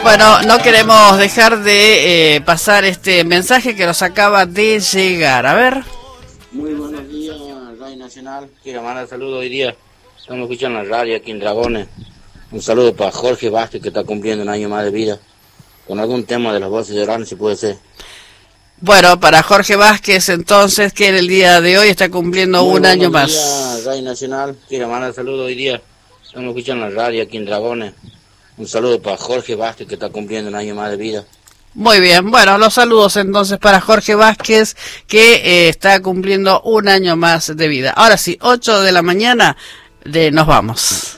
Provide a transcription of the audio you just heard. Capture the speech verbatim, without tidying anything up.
Bueno, no queremos dejar de eh, pasar este mensaje que nos acaba de llegar. A ver. Muy buenos días, Radio Nacional. Quiero mandar saludos hoy día. Estamos escuchando la radio aquí en Dragones. Un saludo para Jorge Vázquez, que está cumpliendo un año más de vida. Con algún tema de las voces de Orán, si puede ser. Bueno, para Jorge Vázquez, entonces, que en el día de hoy está cumpliendo Muy un año más. Buenos días, Radio Nacional. Quiero mandar saludos hoy día. Estamos escuchando la radio aquí en Dragones. Un saludo para Jorge Vázquez, que está cumpliendo un año más de vida. Muy bien, bueno, los saludos entonces para Jorge Vázquez, que eh, está cumpliendo un año más de vida. Ahora sí, ocho de la mañana, de nos vamos.